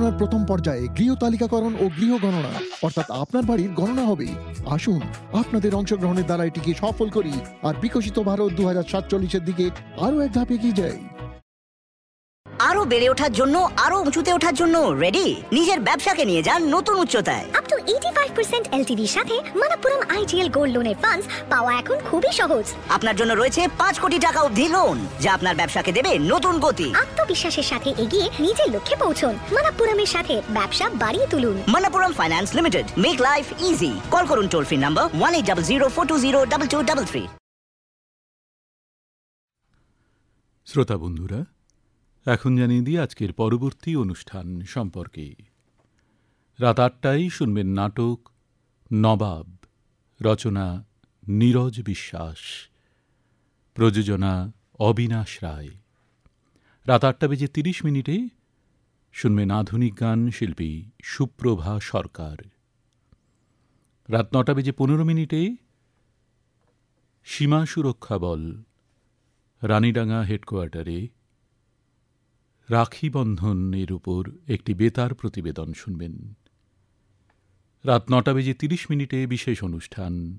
গণনার প্রথম পর্যায়ে গৃহ তালিকাকরণ ও গৃহ গণনা, অর্থাৎ আপনার বাড়ির গণনা হবে। আসুন আপনাদের অংশগ্রহণের দ্বারা এটিকে সফল করি আর বিকশিত ভারত 2047-এর দিকে আরো এক ধাপ এগিয়ে যাই। আরো বেড়ে ওঠার জন্য, আরো উঁচুতে ওঠার জন্য রেডি? নিজের ব্যবসাকে নিয়ে যান নতুন উচ্চতায়। আপ টু 85% এলটিভির সাথে মানাপুরম আইজিএল গোল্ড লোনের ফান্ডস পাওয়া এখন খুবই সহজ। আপনার জন্য রয়েছে 5 কোটি টাকা অবধি লোন, যা আপনার ব্যবসাকে দেবে নতুন গতি। আত্মবিশ্বাসের সাথে এগিয়ে নিজের লক্ষ্যে পৌঁছুন। মানাপুরমের সাথে ব্যবসা বাড়িয়ে তুলুন। মানাপুরম finance limited, make life easy. Call করুন টোল ফ্রি নাম্বার 180042022233। শ্রোতা বন্ধুরা, এখন জানিয়ে দিই আজকের পরবর্তী অনুষ্ঠান সম্পর্কে। রাত 8টায় শুনবেন নাটক নবাব, রচনা নীরজ বিশ্বাস, প্রযোজনা অবিনাশ রায়। রাত 8:30 শুনবেন আধুনিক গান, শিল্পী সুপ্রভা সরকার। রাত 9:15 সীমা সুরক্ষা বল রানীডাঙ্গা হেডকোয়ার্টারে রাখি বন্ধনের উপর একটি বেতার প্রতিবেদন শুনবেন। রাত 9:30 বিশেষ অনুষ্ঠান